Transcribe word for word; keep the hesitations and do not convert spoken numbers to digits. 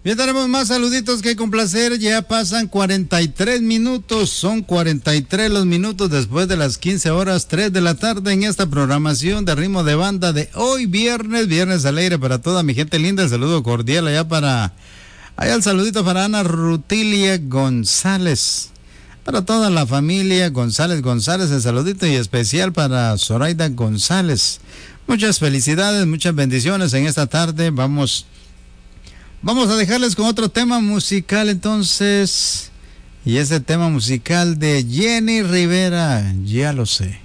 Bien, tenemos más saluditos que complacer. Ya pasan cuarenta y tres minutos. Son cuarenta y tres los minutos después de las quince horas, tres de la tarde en esta programación de Ritmo de Banda de hoy viernes. Viernes alegre para toda mi gente linda. El saludo cordial allá para... Allá el saludito para Ana Rutilia González. Para toda la familia González González. El saludito y especial para Zoraida González. Muchas felicidades, muchas bendiciones en esta tarde. Vamos... Vamos a dejarles con otro tema musical entonces, y ese tema musical de Jenny Rivera, Ya lo sé.